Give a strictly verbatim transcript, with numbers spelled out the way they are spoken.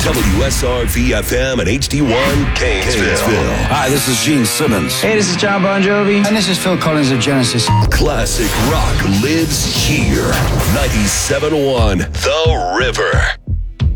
W S R V F M and H D one Gainesville. Hi, this is Gene Simmons. Hey, this is John Bon Jovi. And this is Phil Collins of Genesis. Classic rock lives here. ninety-seven point one The River.